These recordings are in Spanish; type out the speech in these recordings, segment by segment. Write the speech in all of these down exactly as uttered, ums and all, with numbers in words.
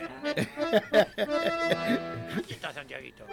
Aquí está Santiaguito.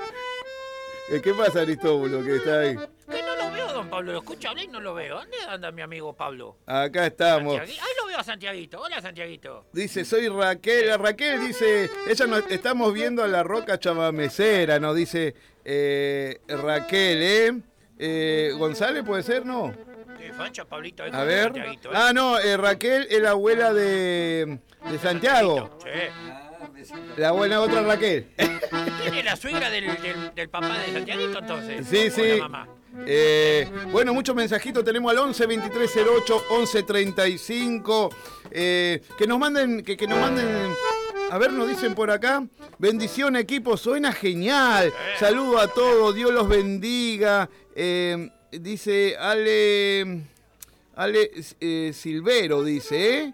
¿Qué pasa, Aristóbulo, que está ahí? Que no lo veo, don Pablo. Lo escucho hablar y no lo veo. ¿Dónde anda mi amigo Pablo? Acá estamos. Ahí lo veo a Santiaguito. Hola, Santiaguito. Dice, soy Raquel. Raquel dice, ella nos estamos viendo a la Roca Chavamecera, nos dice eh, Raquel, ¿eh? eh ¿González puede ser, no? Qué facha, Pablito. A ver. ¿Eh? Ah, no, eh, Raquel es la abuela de, de Santiago. Sí. La abuela otra Raquel. ¿Quién es la suegra del, del, del papá de Santiaguito, entonces? Sí, sí. La mamá. Eh, bueno, muchos mensajitos tenemos al once veintitrés cero ocho once treinta y cinco. Eh, que nos manden, que, que nos manden. A ver, nos dicen por acá. Bendición, equipo, suena genial. Eh. Saludo a todos, Dios los bendiga. Eh, dice Ale. Ale eh, Silvero, dice, ¿eh?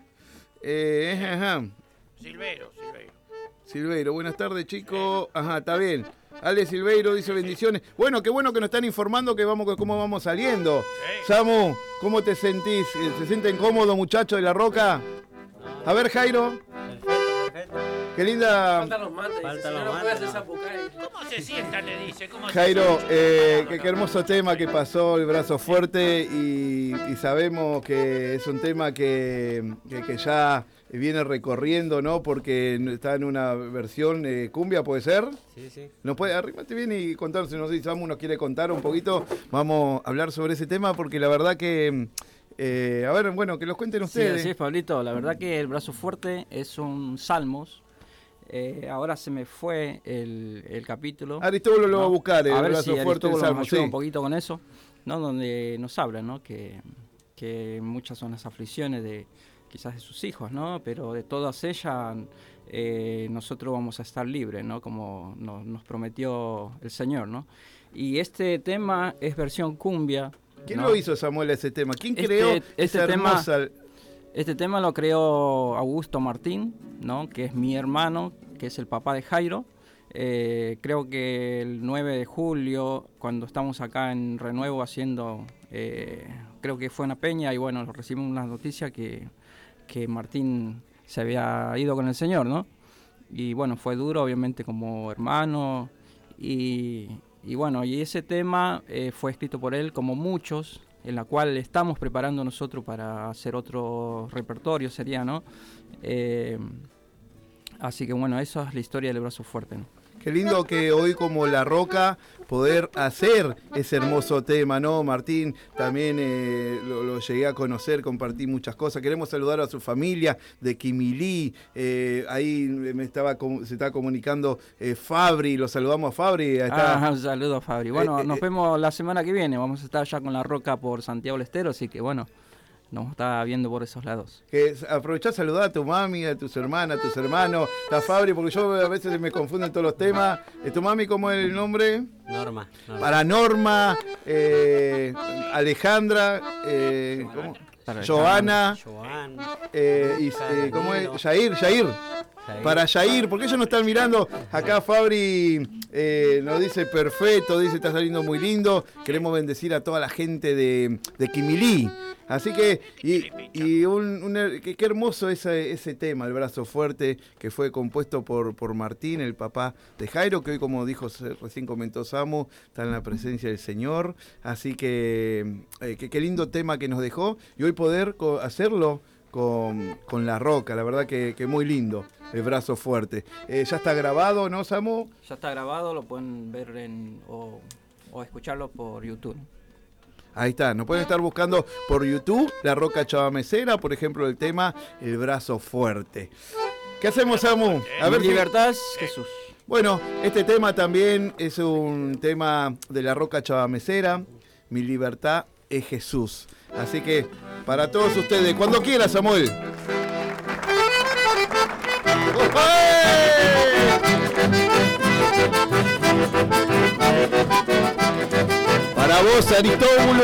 eh ajá. Silvero, Silvero. Silveiro, buenas tardes, chicos. Ajá, está bien. Ale Silveiro dice bendiciones. Bueno, qué bueno que nos están informando que vamos, cómo vamos saliendo. Samu, ¿cómo te sentís? ¿Se sienten cómodos, muchachos de la Roca? A ver, Jairo. Perfecto, perfecto. Qué linda. Faltan los mates. Faltan los no mates. puedes hacer ¿Cómo se sientan? Le dice. ¿Cómo Jairo, se eh, qué, qué hermoso tema que pasó, el brazo fuerte. Y, y sabemos que es un tema que, que, que ya viene recorriendo, ¿no? Porque está en una versión eh, cumbia, ¿puede ser? Sí, sí. ¿Nos puede arrímate bien y contarnos? Si nos dice, Samu nos quiere contar un poquito, vamos a hablar sobre ese tema, porque la verdad que, eh, a ver, bueno, que los cuenten ustedes. Sí, así es, Pablito. La verdad que el brazo fuerte es un salmos. Eh, ahora se me fue el, el capítulo. Aristóbulo lo va a buscar, el a ver brazo si fuerte del salmo, nos ayuda sí. un poquito con eso, ¿no? Donde nos habla, ¿no? Que, que muchas son las aflicciones de quizás de sus hijos, ¿no? Pero de todas ellas eh, nosotros vamos a estar libres, ¿no? Como nos, nos prometió el Señor, ¿no? Y este tema es versión cumbia. ¿Quién ¿no? lo hizo, Samuel, ese tema? ¿Quién este, creó este esa tema, hermosa...? Este tema lo creó Augusto Martín, ¿no? Que es mi hermano, que es el papá de Jairo. Eh, creo que el nueve de julio, cuando estamos acá en Renuevo haciendo, eh, creo que fue una peña, y bueno, recibimos una noticia que, que Martín se había ido con el Señor, ¿no? Y bueno, fue duro, obviamente, como hermano, y, y bueno, y ese tema eh, fue escrito por él, como muchos, en la cual estamos preparando nosotros para hacer otro repertorio, sería, ¿no? Eh, así que bueno, esa es la historia del brazo fuerte, ¿no? Qué lindo que hoy como La Roca poder hacer ese hermoso tema, ¿no, Martín? También eh, lo, lo llegué a conocer, compartí muchas cosas. Queremos saludar a su familia de Quimilí. Eh, ahí me estaba se está comunicando eh, Fabri, lo saludamos a Fabri. Está. Ah, un saludo a Fabri. Bueno, eh, nos eh, vemos la semana que viene. Vamos a estar ya con La Roca por Santiago del Estero, así que bueno, nos está viendo por esos lados. Que aprovechá a saludar a tu mami, a tus hermanas, a tus hermanos, a Fabri, porque yo a veces me confunden todos los temas. ¿Tu mami cómo es el nombre? Norma. Norma. Para Norma, eh, Alejandra, eh, ¿cómo? Para Joana, Joan, eh, y, eh, ¿cómo es? Yair, Yair. Jair. Para Yair, porque ellos no están mirando. Acá Fabri eh, nos dice perfecto, dice está saliendo muy lindo. Queremos bendecir a toda la gente de, de Quimilí. Así que, y, y un, un, qué, qué hermoso ese, ese tema, el brazo fuerte, que fue compuesto por, por Martín, el papá de Jairo, que hoy, como dijo, recién comentó Samu, está en la presencia del Señor. Así que, eh, que qué lindo tema que nos dejó, y hoy poder hacerlo con, con La Roca, la verdad que, que muy lindo, el brazo fuerte. Eh, ya está grabado, ¿no, Samu? Ya está grabado, lo pueden ver en, o, o escucharlo por YouTube. Ahí está, nos pueden estar buscando por YouTube, La Roca Chavamecera, por ejemplo, el tema El Brazo Fuerte. ¿Qué hacemos, Samu? A ver, libertad es Jesús. Bueno, este tema también es un tema de La Roca Chavamecera, Mi libertad es Jesús. Así que, para todos ustedes, cuando quiera, Samuel. Para vos, Aristóbulo.